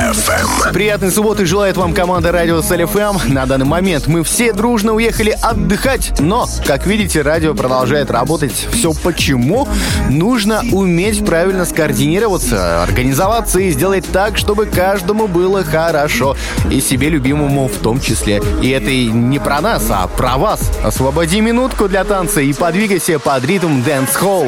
FM. Приятной субботы желает вам команда радио Соль ФМ. На данный момент мы все дружно уехали отдыхать, но, как видите, радио продолжает работать. Все почему? Нужно уметь правильно скоординироваться, организоваться и сделать так, чтобы каждому было хорошо. И себе любимому в том числе. И это и не про нас, а про вас. Освободи минутку для танца и подвигайся под ритм Dance Hall.